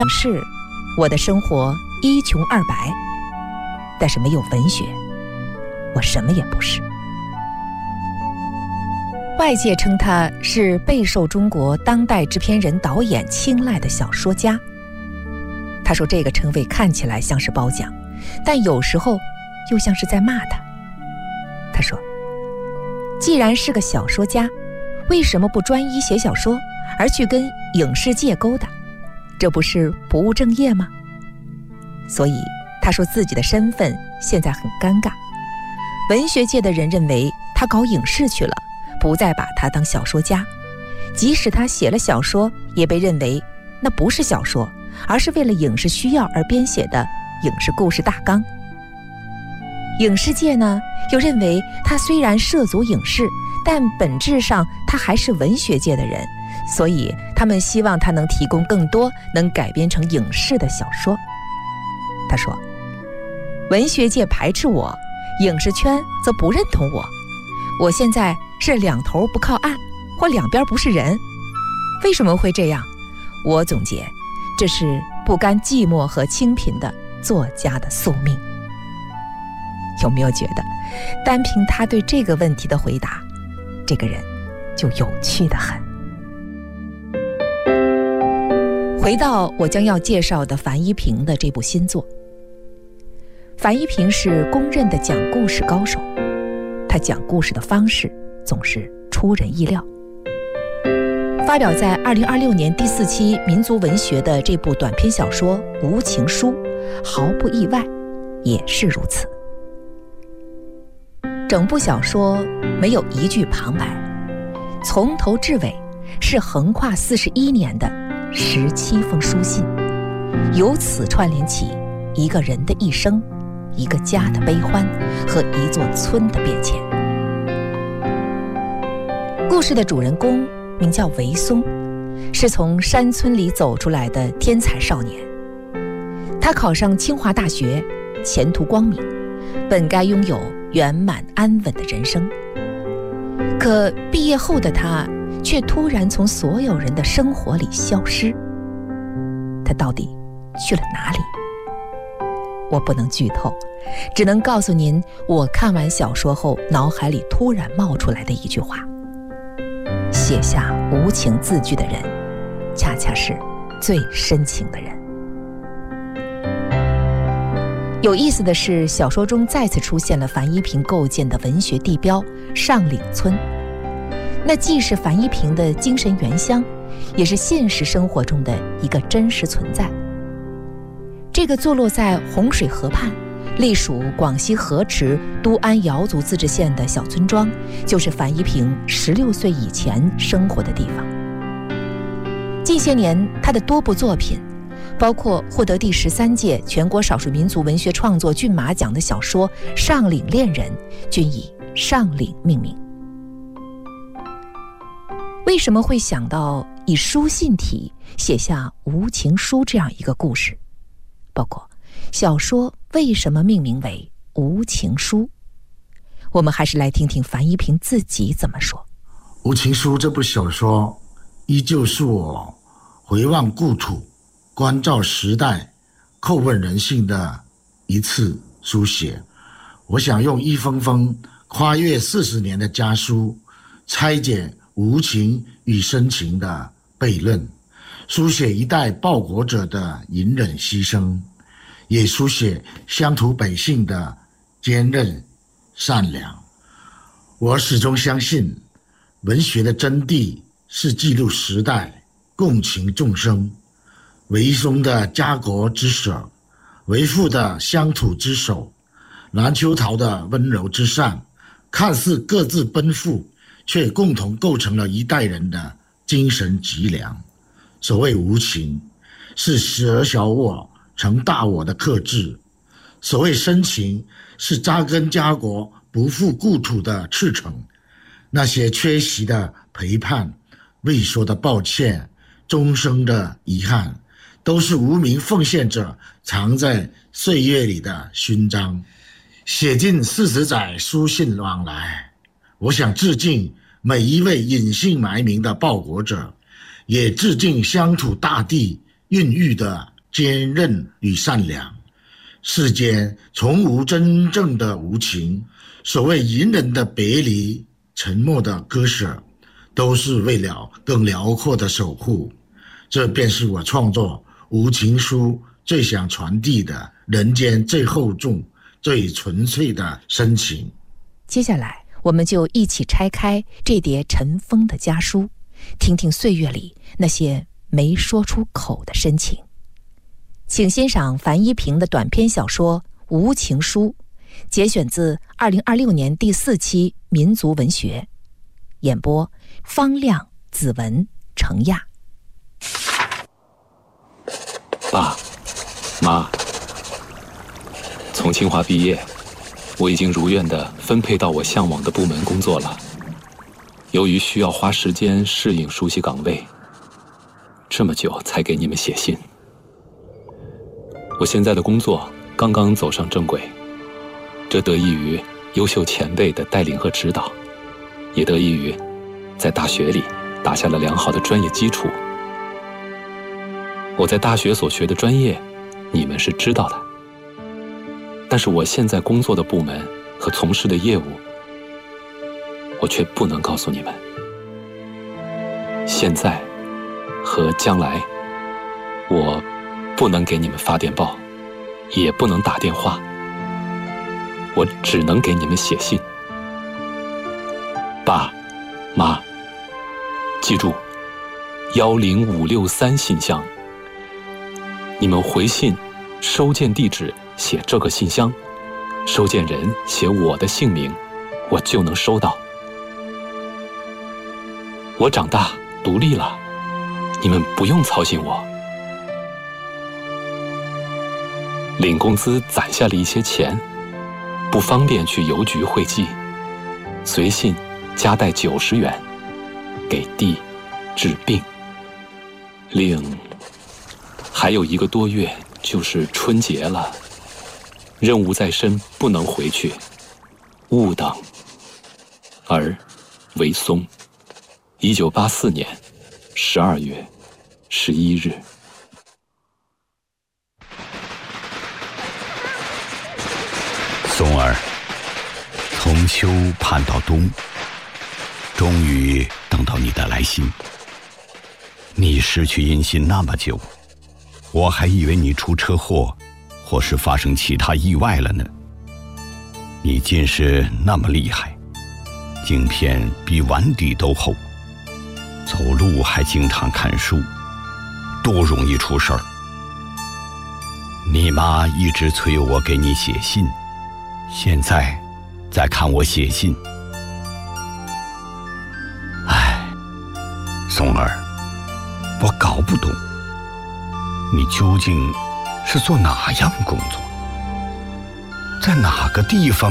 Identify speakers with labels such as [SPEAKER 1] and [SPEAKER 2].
[SPEAKER 1] 是我的生活一穷二白，但是没有文学，我什么也不是。外界称他是备受中国当代制片人导演青睐的小说家。他说这个称谓看起来像是褒奖，但有时候又像是在骂他。他说，既然是个小说家，为什么不专一写小说，而去跟影视界勾搭？这不是不务正业吗？所以他说自己的身份现在很尴尬。文学界的人认为他搞影视去了，不再把他当小说家，即使他写了小说，也被认为那不是小说，而是为了影视需要而编写的影视故事大纲。影视界呢，又认为他虽然涉足影视，但本质上他还是文学界的人，所以他们希望他能提供更多能改编成影视的小说。他说，文学界排斥我，影视圈则不认同我，我现在是两头不靠岸，或两边不是人。为什么会这样？我总结，这是不甘寂寞和清贫的作家的宿命。有没有觉得单凭他对这个问题的回答，这个人就有趣得很？回到我将要介绍的樊一平的这部新作。樊一平是公认的讲故事高手，他讲故事的方式总是出人意料。发表在2026年第4期民族文学的这部短篇小说《无情书》，毫不意外，也是如此。整部小说没有一句旁白，从头至尾是横跨41年的17封书信，由此串联起一个人的一生，一个家的悲欢和一座村的变迁。故事的主人公名叫韦松，是从山村里走出来的天才少年。他考上清华大学，前途光明，本该拥有圆满安稳的人生。可毕业后的他却突然从所有人的生活里消失。他到底去了哪里？我不能剧透，只能告诉您我看完小说后脑海里突然冒出来的一句话：写下无情字句的人，恰恰是最深情的人。有意思的是，小说中再次出现了樊一平构建的文学地标上岭村，那既是樊一平的精神原乡，也是现实生活中的一个真实存在。这个坐落在洪水河畔，隶属广西河池都安瑶族自治县的小村庄，就是樊一平16岁以前生活的地方。近些年，他的多部作品，包括获得第13届全国少数民族文学创作骏马奖的小说《上岭恋人》，均以上岭命名。为什么会想到以书信体写下《无情书》这样一个故事？包括小说为什么命名为《无情书》？我们还是来听听樊一平自己怎么说。《
[SPEAKER 2] 无情书》这部小说依旧是我回望故土、关照时代、叩问人性的一次书写。我想用一封封跨越40年的家书，拆解无情与深情的悖论，书写一代报国者的隐忍牺牲，也书写乡土百姓的坚韧善良。我始终相信，文学的真谛是记录时代、共情众生。韦松的家国之舍，韦父的乡土之守，蓝秋桃的温柔之善，看似各自奔赴，却共同构成了一代人的精神脊梁。所谓无情，是舍小我成大我的克制；所谓深情，是扎根家国不负故土的赤诚。那些缺席的陪伴，未说的抱歉，终生的遗憾，都是无名奉献者藏在岁月里的勋章。写进40载书信往来，我想致敬每一位隐姓埋名的报国者，也致敬乡土大地孕育的坚韧与善良。世间从无真正的无情，所谓隐忍的别离，沉默的割舍，都是为了更辽阔的守护。这便是我创作《无情书》最想传递的人间最厚重、最纯粹的深情。
[SPEAKER 1] 接下来，我们就一起拆开这叠尘封的家书，听听岁月里那些没说出口的深情。请欣赏樊一平的短篇小说《无情书》，节选自2026年第4期《民族文学》，演播方亮、子文、程亚。
[SPEAKER 3] 爸妈，从清华毕业，我已经如愿地分配到我向往的部门工作了。由于需要花时间适应熟悉岗位，这么久才给你们写信。我现在的工作刚刚走上正轨，这得益于优秀前辈的带领和指导，也得益于在大学里打下了良好的专业基础。我在大学所学的专业，你们是知道的，但是我现在工作的部门和从事的业务，我却不能告诉你们。现在和将来，我不能给你们发电报，也不能打电话，我只能给你们写信。爸妈，记住10563信箱，你们回信收件地址写这个信箱，收件人写我的姓名，我就能收到。我长大独立了，你们不用操心我。领工资攒下了一些钱，不方便去邮局汇寄，随信夹带90元，给弟治病。另还有1个多月就是春节了，任务在身，不能回去，勿等。儿为松，1984年12月11日。
[SPEAKER 4] 松儿，从秋盼到冬，终于等到你的来信。你失去音信那么久，我还以为你出车祸，或是发生其他意外了呢。你近视那么厉害，镜片比碗底都厚，走路还经常看书，多容易出事儿。你妈一直催我给你写信，现在再看我写信，唉，松儿，我搞不懂，你究竟是做哪样工作，在哪个地方